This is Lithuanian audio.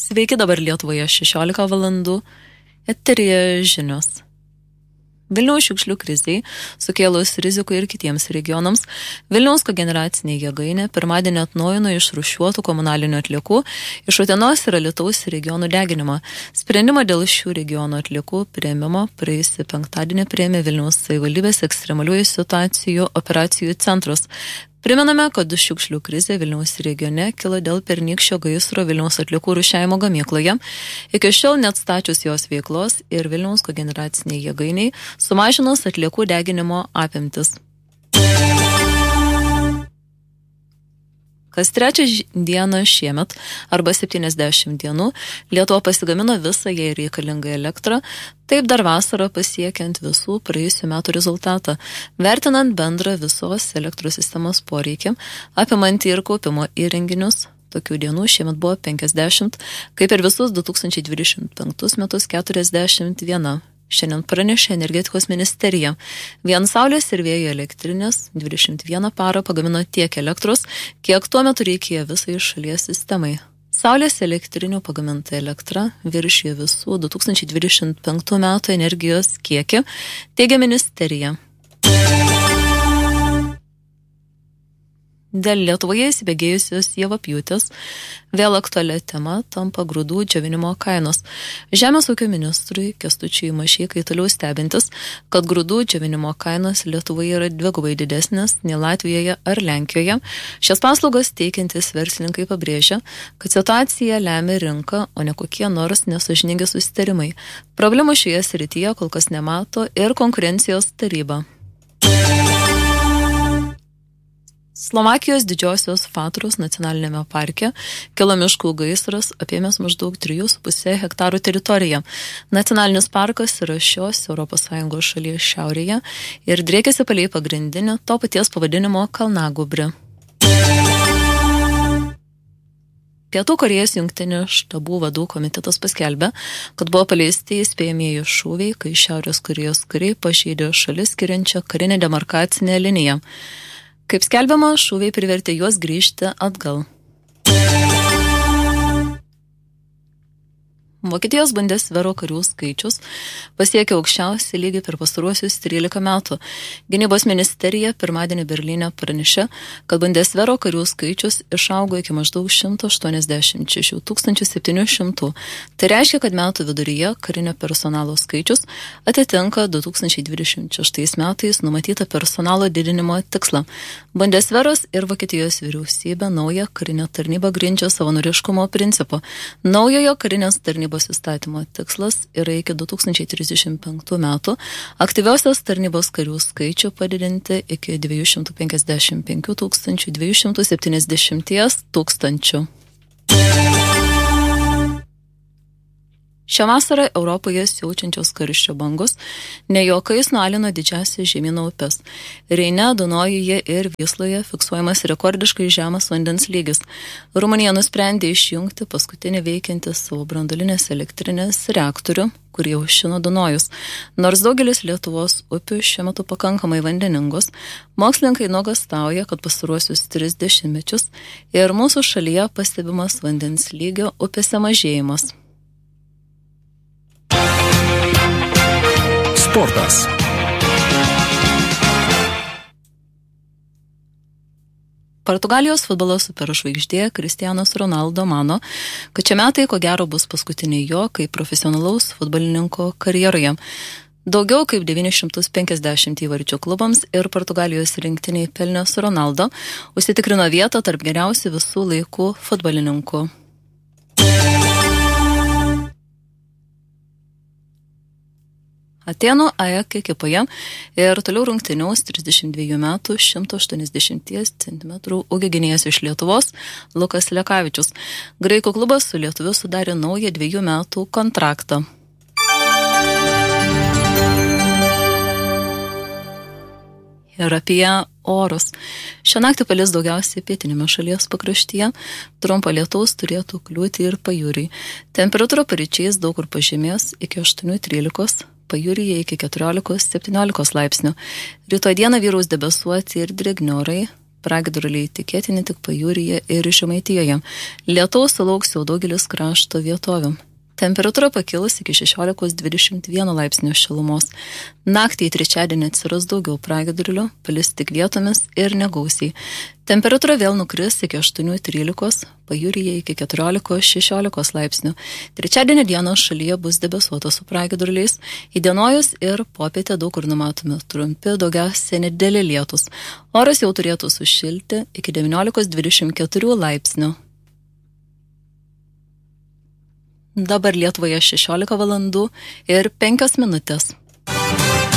Sveiki, dabar Lietuvoje 16 valandų, eteryje žinios. Vilniaus šiukšlių krizei, sukėlus rizikų ir kitiems regionams, Vilniaus kogeneracinė jėgainė pirmadienį atnaujino išrūšiuotų komunalinių atliekų iš Utenos ir Alytaus regionų deginimą. Sprendimą dėl šių regionų atliekų priėmimo praėjusį penktadienį priėmė Vilniaus savivaldybės ekstremaliųjų situacijų operacijų centras. Primename, kad šiukšlių krizė Vilniaus regione kilo dėl pernykščio gaisro Vilniaus atliekų rūšiavimo gamykloje. Iki šiol neatstačius jos veiklos ir Vilniaus kogeneraciniai jėgainiai sumažinus atliekų deginimo apimtis. Kas trečią dieną šiemet arba 70 dienų Lietuva pasigamino visą jai reikalingą elektrą, taip dar vasarą pasiekiant visų praėjusių metų rezultatą, vertinant bendrą visos elektros sistemos poreikį, apimantį ir kaupimo įrenginius. Tokių dienų šiemet buvo 50, kaip ir visus 2025 metus 41. Šiandien pranešė energetikos ministerija. Vien saulės ir vėjo elektrinės 21 parą pagamino tiek elektros, kiek tuo metu reikėjo visai šalies sistemai. Saulės elektrinių pagaminta elektra viršija visų 2025 metų energijos kiekį, teigia ministerija. Dėl Lietuvoje įsibėgėjusios javapjūtės vėl aktualia tema tampa grūdų džiovinimo kainos. Žemės ūkio ministrui Kęstučiui Mažeikai toliau stebintis, kad grūdų džiovinimo kainos Lietuvoje yra dvigubai didesnės nei Latvijoje ar Lenkijoje. Šias paslaugas teikiantis verslininkai pabrėžia, kad situaciją lemia rinka, o ne kokie nors nesąžiningi susitarimai. Problemų šioje srityje kol kas nemato ir konkurencijos taryba. Slovakijos didžiosios Fatros nacionalinėme parke kilo miškų gaisras, apėmęs maždaug 3,5 hektarų teritoriją. Nacionalinis parkas yra šios ES šalies šiaurėje ir driekėsi palei pagrindinę to paties pavadinimo kalnagubrį. Pietų Korėjos jungtinių štabų vadų komitetas paskelbė, kad buvo paleisti įspėjamieji šūviai, kai Šiaurės Korėjos kariai pažeidė šalis skiriančią karinę demarkacinę liniją. Kaip skelbiama, šūviai privertė juos grįžti atgal. Vokietijos Bundeswehro karių skaičius pasiekė aukščiausią lygį per pastaruosius 13 metų. Gynybos ministerija pirmadienį Berlyne pranešė, kad Bundeswehro karių skaičius išaugo iki maždaug 186 700. Tai reiškia, kad metų viduryje karinio personalo skaičius atitinka 2026 metais numatytą personalo didinimo tikslą. Bundeswehras ir Vokietijos vyriausybė naują karinę tarnybą grindžia savanoriškumo principu. Naujojo karinės tarnybos įstatymo tikslas yra iki 2035 metų aktyviosios tarnybos karių skaičių padidinti iki 255 270 tūkstančių. Šią vasarą Europoje siaučiančios karščio bangos ne juokais nualino didžiausias žemyno upes. Reine, Dunojuje ir Vysloje fiksuojamas rekordiškai žemas vandens lygis. Rumunija nusprendė išjungti paskutinį veikiantį savo branduolinės elektrinės reaktorių, kurį aušino Dunojus. Nors daugelis Lietuvos upių šiuo metu pakankamai vandeningos, mokslininkai nuogąstauja, kad pastaruosius 30 mečius ir mūsų šalyje pastebimas vandens lygio upėse mažėjimas. Sportas. Portugalijos futbolo superžvaigždė Cristianas Ronaldo mano, kad šie metai ko gero bus paskutiniai jo kaip profesionalaus futbolininko karjeroje. Daugiau kaip 950 įvarčių klubams ir Portugalijos rinktiniai pelnęs Ronaldo užsitikrino vietą tarp geriausių visų laikų futbolininkų. Atėnų AEK ekipoje ir toliau rungtyniaus 32 metų 180 cm ūgio gynėjas iš Lietuvos Lukas Lekavičius. Graikų klubas su lietuviu sudarė naują 2 metų kontraktą. Ir apie orus. Šią naktį palis daugiausiai pietinėme šalies pakraštyje, trumpo lietaus turėtų kliūti ir pajūriai. Temperatūra paryčiais daug kur pažemės iki 8-13, pajūryje iki 14-17 laipsnių. Rytoj dieną vyraus debesuoti ir drėgni orai, Pragiedruliai tikėtini tik pajūryje ir Žemaitijoje. Lietaus sulauks jau daugelis krašto vietovių. Temperatūra pakilus iki 16-21 laipsnių šilumos. Naktį į trečiadienį atsiras daugiau pragiedrulių, palis tik vietomis ir negausiai. Temperatūra vėl nukris iki 8-13, pajūryje iki 14-16 laipsnių. Trečiadienį dieną šalyje bus debesuota su pragiedruliais. Įdienojus ir popietę daug kur numatomi trumpi, daugiausiai nedideli lietus. Oras jau turėtų sušilti iki 19-24 laipsnių. Dabar Lietuvoje 16 valandų ir 5 minutės.